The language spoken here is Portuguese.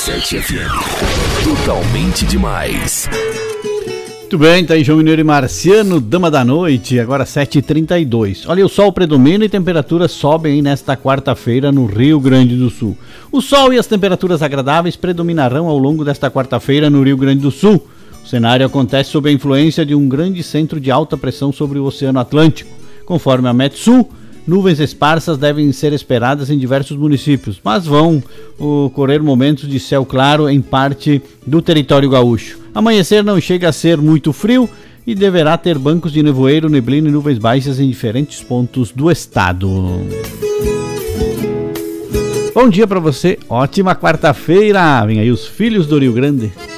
97 FM. Totalmente demais. Muito bem, tá aí João Mineiro e Marciano, Dama da Noite, agora 7h32. Olha, o sol predomina e temperaturas sobem aí nesta quarta-feira no Rio Grande do Sul. O sol e as temperaturas agradáveis predominarão ao longo desta quarta-feira no Rio Grande do Sul. O cenário acontece sob a influência de um grande centro de alta pressão sobre o Oceano Atlântico. Conforme a Metsul, nuvens esparsas devem ser esperadas em diversos municípios, mas vão ocorrer momentos de céu claro em parte do território gaúcho. Amanhecer não chega a ser muito frio e deverá ter bancos de nevoeiro, neblina e nuvens baixas em diferentes pontos do estado. Bom dia para você, ótima quarta-feira. Vem aí os filhos do Rio Grande.